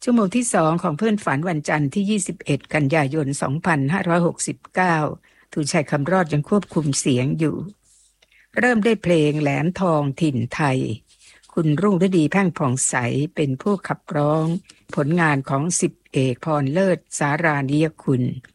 ชั่วโมงที่2ของเพื่อนฝันวันจันทร์ที่21กันยายน2569ทูชัยคำรอดยังควบคุมเสียงอยู่เริ่มได้เพลงแหลมทองถิ่นไทยคุณรุ่งฤดีแพ่งผ่องใสเป็นผู้ขับร้องผลงานของ10 เอกพรเลิศสารานิยคุณ